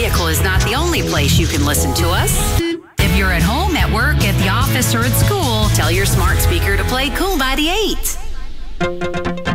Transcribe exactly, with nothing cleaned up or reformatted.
vehicle is not the only place you can listen to us. If you're at home, at work, at the office, or at school, tell your smart speaker to play Cool ninety-eight.